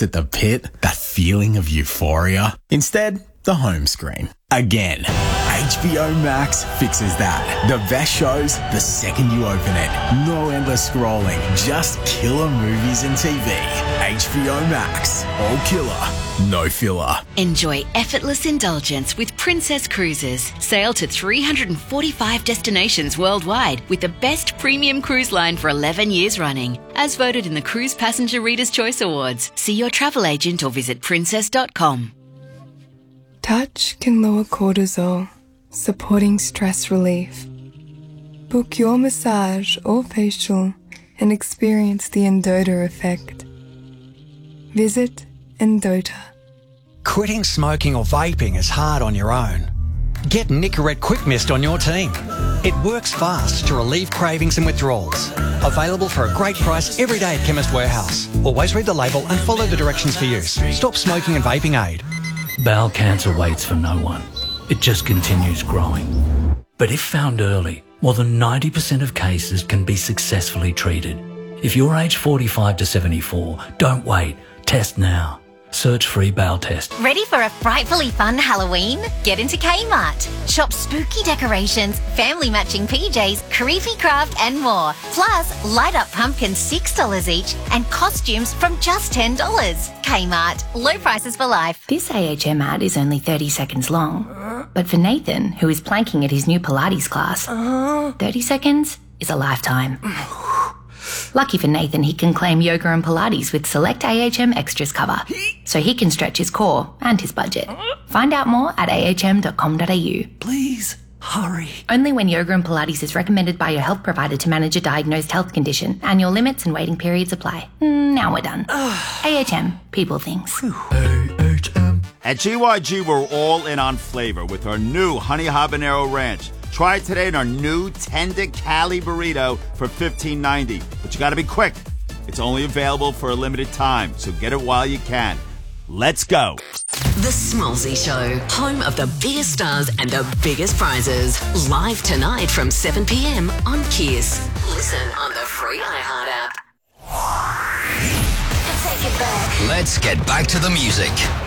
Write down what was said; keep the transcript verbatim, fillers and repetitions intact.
laughed at the pit, that feeling of euphoria. Instead, the home screen. Again, H B O Max fixes that. The best shows the second you open it. No endless scrolling, just killer movies and T V. H B O Max. All killer, no filler. Enjoy effortless indulgence with Princess Cruises. Sail to three hundred forty-five destinations worldwide with the best premium cruise line for eleven years running. As voted in the Cruise Passenger Reader's Choice Awards. See your travel agent or visit princess dot com. Touch can lower cortisol, supporting stress relief. Book your massage or facial and experience the Endota effect. Visit Endota. Quitting smoking or vaping is hard on your own. Get Nicorette Quick Mist on your team. It works fast to relieve cravings and withdrawals. Available for a great price every day at Chemist Warehouse. Always read the label and follow the directions for use. Stop smoking and vaping aid. Bowel cancer waits for no one. It just continues growing. But if found early, more than ninety percent of cases can be successfully treated. If you're aged forty-five to seventy-four, don't wait. Test now. Search free bowel test. Ready for a frightfully fun Halloween? Get into Kmart. Shop spooky decorations, family matching P Js, creepy craft and more. Plus, light up pumpkins six dollars each and costumes from just ten dollars. Kmart. Low prices for life. This A H M ad is only thirty seconds long. But for Nathan, who is planking at his new Pilates class, thirty seconds is a lifetime. Lucky for Nathan, he can claim yoga and Pilates with select A H M Extras cover, so he can stretch his core and his budget. Find out more at a h m dot com dot a u. Please, hurry. Only when yoga and Pilates is recommended by your health provider to manage a diagnosed health condition. Annual limits and waiting periods apply. Now we're done. A H M, people things. A H M. At G Y G, we're all in on flavor with our new Honey Habanero Ranch. Try it today in our new Tender Cali Burrito for fifteen ninety. But you gotta be quick. It's only available for a limited time, so get it while you can. Let's go. The Smallsy Show, home of the biggest stars and the biggest prizes. Live tonight from seven p.m. on Kiss. Listen on the free iHeart app. Let's get back to the music.